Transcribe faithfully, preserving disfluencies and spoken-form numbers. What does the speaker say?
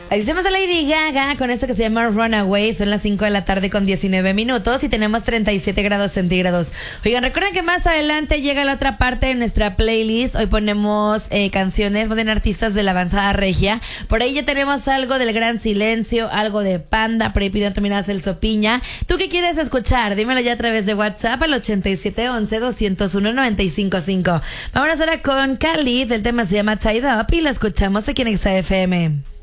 Ahí se llama Lady Gaga con esto que se llama Runaway. Son las cinco de la tarde con diecinueve minutos y tenemos treinta y siete grados centígrados. Oigan, recuerden que más adelante llega la otra parte de nuestra playlist. Hoy ponemos eh, canciones, más bien artistas de la avanzada regia. Por ahí ya tenemos algo del Gran Silencio, algo de Panda, por ahí pidió también a Celso Piña. ¿Tú qué quieres escuchar? Dímelo ya a través de WhatsApp al ochenta y siete once, doscientos uno, noventa y cinco cinco. Vámonos ahora con Cali, el tema se llama Tied Up y lo escuchamos aquí en Exa F M.